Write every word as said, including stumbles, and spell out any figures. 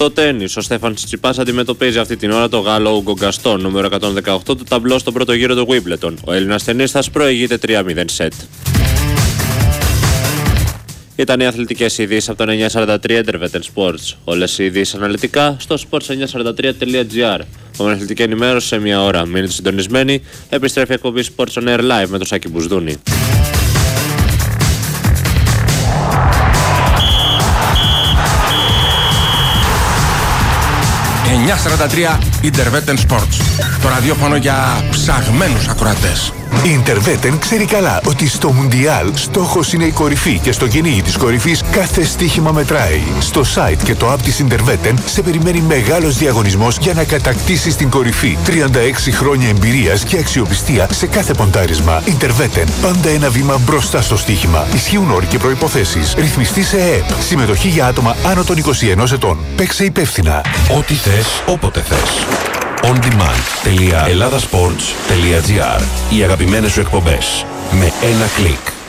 Στο τένις, ο Στέφαν Τσιτσιπάς αντιμετωπίζει αυτή την ώρα το Γάλλο Ούγκο Γκαστόν, νούμερο εκατόν δεκαοκτώ του ταμπλό στον πρώτο γύρο του Wimbledon. Ο Έλληνας τενίστας προηγείται τρία μηδέν σετ. Ήταν οι αθλητικές ειδήσεις από το εννιακόσια σαράντα τρία Intervetten Sports. Όλες οι ειδήσεις αναλυτικά στο sports εννιακόσια σαράντα τρία τελεία gr. Με αθλητική ενημέρωση σε μία ώρα. Μείνετε συντονισμένοι. Επιστρέφει η εκπομπή Sports on Air Live με τον Σάκη Μπουσδούνη. εννιακόσια σαράντα τρία Intervetten Sports. Το ραδιόφωνο για ψαγμένους ακροατές. Η Intervetten ξέρει καλά ότι στο Μουντιάλ στόχος είναι η κορυφή και στο κυνήγι της κορυφής κάθε στοίχημα μετράει. Στο site και το app της Intervetten σε περιμένει μεγάλος διαγωνισμός για να κατακτήσεις την κορυφή. τριάντα έξι χρόνια εμπειρίας και αξιοπιστία σε κάθε ποντάρισμα. Intervetten, πάντα ένα βήμα μπροστά στο στοίχημα. Ισχύουν όροι και προϋποθέσεις. Ρυθμιστή σε ΕΕΠ. Συμμετοχή για άτομα άνω των είκοσι ενός ετών. Παίξε υπεύθυνα. Ό,τι θες, όποτε θες. on demand τελεία ελλάδας σπορτς τελεία gr. Οι αγαπημένες σου εκπομπές με ένα κλικ.